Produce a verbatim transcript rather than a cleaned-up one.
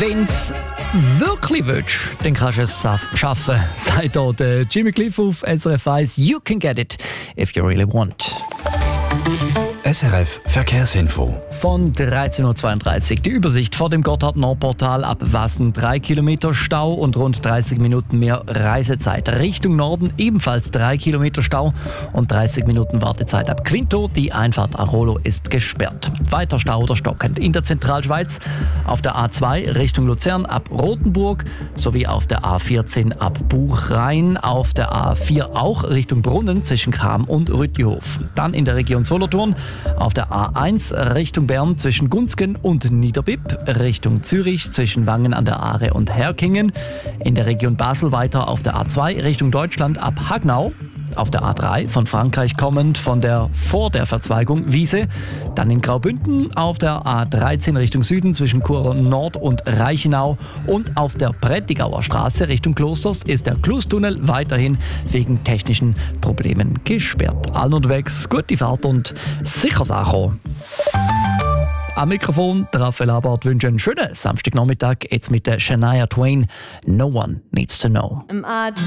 Wenn's wirklich willst, dann kannst du es schaffen, sagt hier der Jimmy Cliff auf S R F eins. You can get it if you really want. S R F Verkehrsinfo. Von dreizehn Uhr zweiunddreißig. Die Übersicht vor dem Gotthard-Nordportal ab Wassen. drei Kilometer Stau und rund dreißig Minuten mehr Reisezeit. Richtung Norden ebenfalls drei Kilometer Stau und dreißig Minuten Wartezeit ab Quinto. Die Einfahrt Arolo ist gesperrt. Weiter Stau oder stockend in der Zentralschweiz. Auf der A zwei Richtung Luzern ab Rothenburg sowie auf der A vierzehn ab Buchrain. Auf der A vier auch Richtung Brunnen zwischen Cham und Rüttihof. Dann in der Region Solothurn. Auf der A eins Richtung Bern zwischen Gunzgen und Niederbipp, Richtung Zürich zwischen Wangen an der Aare und Herkingen, in der Region Basel weiter auf der A zwei Richtung Deutschland ab Hagnau, auf der A drei von Frankreich kommend von der vor der Verzweigung Wiese, dann in Graubünden auf der A dreizehn Richtung Süden zwischen Chur Nord und Reichenau und auf der Prättigauer Straße Richtung Klosters ist der Klustunnel weiterhin wegen technischen Problemen gesperrt. Allen unterwegs gute Fahrt und sicher Sache. Am Mikrofon der Raphael Abart wünsche einen schönen Samstagnachmittag. Jetzt mit der Shania Twain. No one needs to know.